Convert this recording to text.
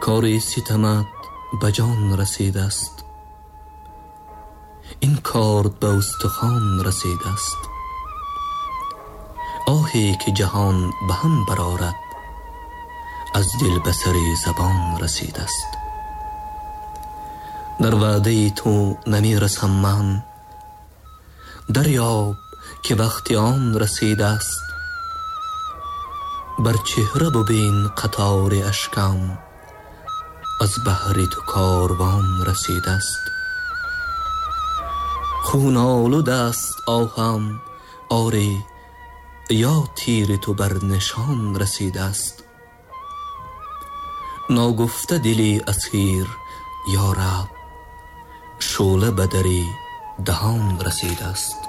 کار ستمت به جان رسیده است، این کار به استخوان رسیده است. آهی که جهان به هم برآرد، از دل به سر زبان رسیده است. در وعده تو نمی رسم من، دریاب که وقت آن رسیده است. بر چهره ببین قطار اشکم، از بحر تو کاروان رسیده است. خون آلوده است آهم، آری یا تیر تو بر نشان رسیده است. ناگفته دلی اسیر یا رب، شعله به در دهان رسیده است.